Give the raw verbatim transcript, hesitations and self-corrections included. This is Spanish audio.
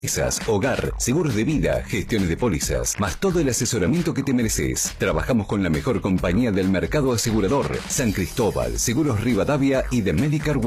Pólizas, hogar, seguros de vida, gestiones de pólizas, más todo el asesoramiento que te mereces. Trabajamos con la mejor compañía del mercado asegurador, San Cristóbal, Seguros Rivadavia y The Medical